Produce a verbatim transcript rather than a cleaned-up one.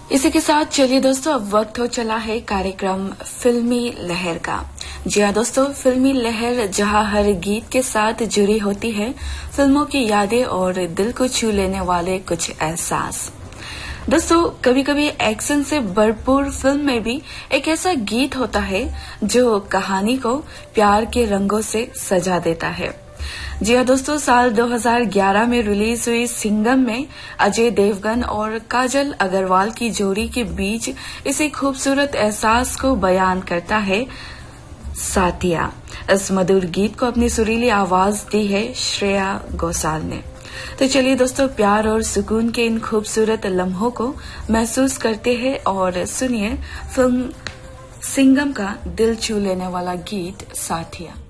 इसी के साथ चलिए दोस्तों, अब वक्त हो चला है कार्यक्रम फिल्मी लहर का। जी हाँ दोस्तों, फिल्मी लहर जहां हर गीत के साथ जुड़ी होती है फिल्मों की यादें और दिल को छू लेने वाले कुछ एहसास। दोस्तों, कभी कभी एक्शन से भरपूर फिल्म में भी एक ऐसा गीत होता है जो कहानी को प्यार के रंगों से सजा देता है। जी हाँ दोस्तों, साल दो हज़ार ग्यारह में रिलीज हुई सिंघम में अजय देवगन और काजल अग्रवाल की जोड़ी के बीच इसी खूबसूरत एहसास को बयान करता है साथिया। इस मधुर गीत को अपनी सुरीली आवाज दी है श्रेया घोषाल ने। तो चलिए दोस्तों, प्यार और सुकून के इन खूबसूरत लम्हों को महसूस करते हैं और सुनिए फिल्म सिंघम का दिल छू लेने वाला गीत साथिया।